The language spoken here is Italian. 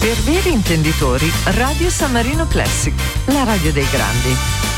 Per veri intenditori, Radio San Marino Classic, la radio dei grandi.